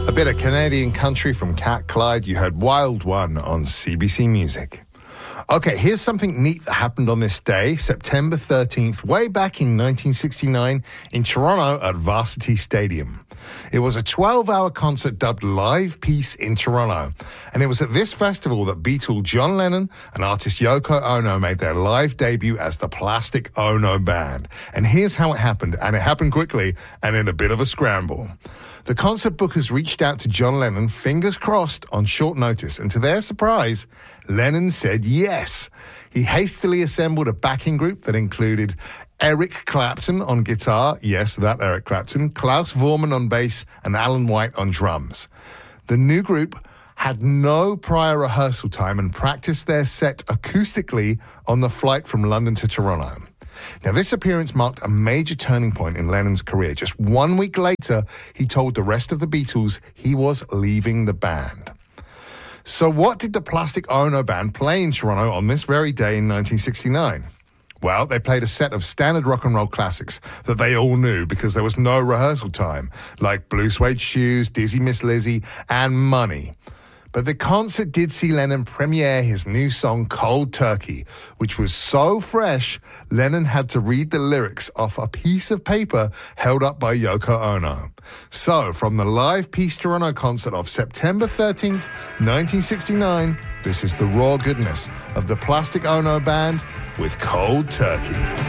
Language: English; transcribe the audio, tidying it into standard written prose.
A bit of Canadian country from Cat Clyde. You heard Wild One on CBC Music. Okay, here's something neat that happened on this day, September 13th, way back in 1969 in Toronto at Varsity Stadium. It was a 12-hour concert dubbed Live Peace in Toronto. And it was at this festival that Beatle John Lennon and artist Yoko Ono made their live debut as the Plastic Ono Band. And here's how it happened, and it happened quickly and in a bit of a scramble. The concert bookers reached out to John Lennon, fingers crossed, on short notice, and to their surprise, Lennon said yes. He hastily assembled a backing group that included Eric Clapton on guitar, yes, that Eric Clapton, Klaus Voormann on bass, and Alan White on drums. The new group had no prior rehearsal time and practiced their set acoustically on the flight from London to Toronto. Now, this appearance marked a major turning point in Lennon's career. Just 1 week later, he told the rest of the Beatles he was leaving the band. So what did the Plastic Ono Band play in Toronto on this very day in 1969? Well, they played a set of standard rock and roll classics that they all knew because there was no rehearsal time, like Blue Suede Shoes, Dizzy Miss Lizzy, and Money. But the concert did see Lennon premiere his new song, Cold Turkey, which was so fresh, Lennon had to read the lyrics off a piece of paper held up by Yoko Ono. So, from the Live Peace Toronto concert of September 13th, 1969, this is the raw goodness of the Plastic Ono Band with Cold Turkey.